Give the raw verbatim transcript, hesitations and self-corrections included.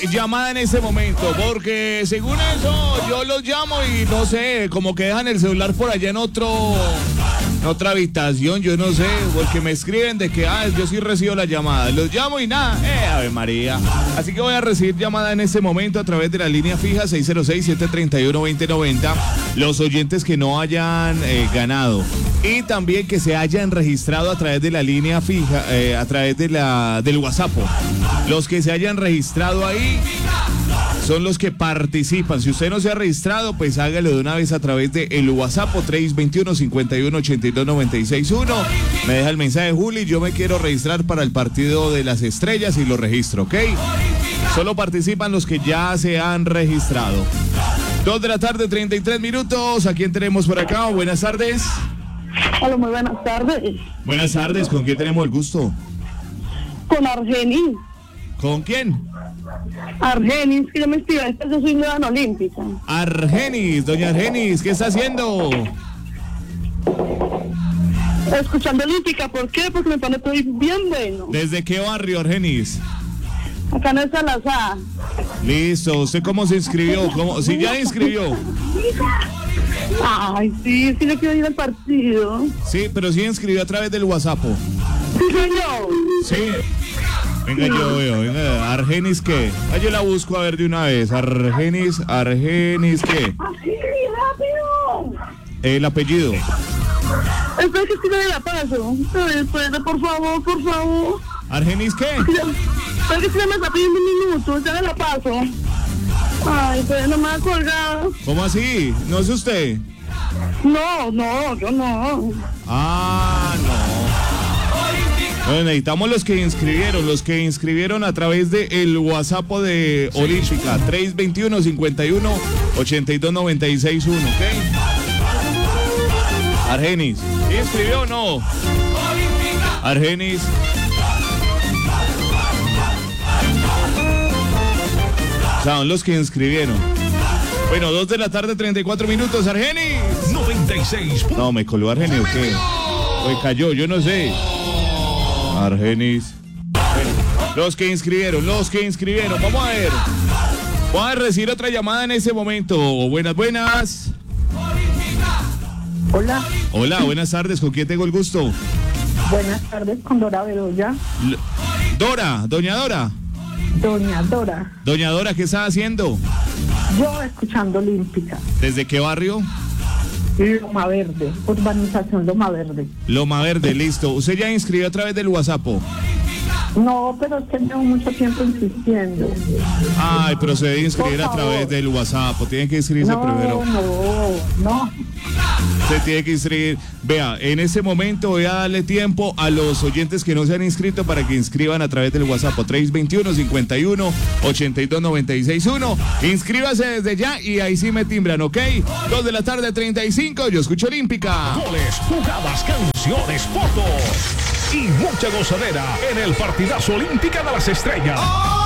llamada en este momento, porque según eso yo los llamo y no sé, como que dejan el celular por allá en otro, en otra habitación, yo no sé, porque me escriben de que, ah, yo sí recibo la llamada, los llamo y nada, eh, Ave María. Así que voy a recibir llamada en este momento a través de la línea fija seis cero seis, siete tres uno, dos cero nueve cero, los oyentes que no hayan eh, ganado y también que se hayan registrado a través de la línea fija, eh, a través de la del WhatsApp. Los que se hayan registrado ahí son los que participan. Si usted no se ha registrado, pues hágalo de una vez a través de el WhatsApp tres dos uno, cinco uno, ocho dos nueve seis uno. Me deja el mensaje, Juli, yo me quiero registrar para el partido de las estrellas y lo registro, ¿ok? Solo participan los que ya se han registrado. Dos de la tarde, treinta y tres minutos. ¿A quién tenemos por acá? Buenas tardes. Hola, muy buenas tardes. Buenas tardes, ¿con quién tenemos el gusto? Con Argenis. ¿Con quién? Argenis, que yo me estudiante, yo soy ciudadana olímpica. Argenis, doña Argenis, ¿qué está haciendo? Escuchando olímpica, ¿por qué? Porque me parece estoy bien bueno. ¿Desde qué barrio, Argenis? Acá en el Salazar. Listo, ¿usted cómo se inscribió? ¿Cómo? ¿Sí ya inscribió? Ay, sí, sí le quiero ir al partido. Sí, pero sí inscribió a través del WhatsApp. Sí, señor. Sí. Venga, yo veo, venga, Argenis, ¿qué? Ah, yo la busco a ver de una vez. Argenis, Argenis, ¿qué? Así, rápido. El apellido. Espera que sí me la paso. Espera, por favor, por favor. ¿Argenis qué? Espera que sí me está pidiendo un minuto, ya me la paso. Ay, pero no me ha colgado. ¿Cómo así? ¿No es usted? No, no, yo no. Ah, no. Bueno, necesitamos los que inscribieron, los que inscribieron a través de el WhatsApp de Olímpica, tres dos uno, cinco uno, ocho dos nueve seis uno, ¿ok? Argenis, ¿sí inscribió o no? Argenis. Son los que inscribieron. Bueno, dos de la tarde, treinta y cuatro minutos, Argenis. noventa y seis. No, me coló Argenis, ¿o qué? Pues cayó, yo no sé. Argenis. Bueno, los que inscribieron, los que inscribieron. Vamos a ver. Vamos a recibir otra llamada en ese momento. Buenas, buenas. Hola. Hola, buenas tardes. ¿Con quién tengo el gusto? Buenas tardes, con Dora Bedoya. L- Dora, doña Dora. Doña Dora. Doña Dora, ¿qué está haciendo? Yo escuchando Olímpica. ¿Desde qué barrio? Loma Verde, urbanización Loma Verde. Loma Verde, listo. ¿Usted ya inscribió a través del WhatsApp? No, pero es que llevo mucho tiempo insistiendo. Ay, pero se debe inscribir Por a través favor. del WhatsApp. Tiene que inscribirse No, primero. no, no. Se tiene que inscribir. Vea, en este momento voy a darle tiempo a los oyentes que no se han inscrito para que inscriban a través del WhatsApp tres dos uno, cinco uno, ocho dos nueve seis uno. Inscríbase desde ya y ahí sí me timbran, ¿ok? dos de la tarde, treinta y cinco. Yo escucho Olímpica. Goles, jugadas, canciones, fotos y mucha gozadera en el partidazo Olímpica de las Estrellas.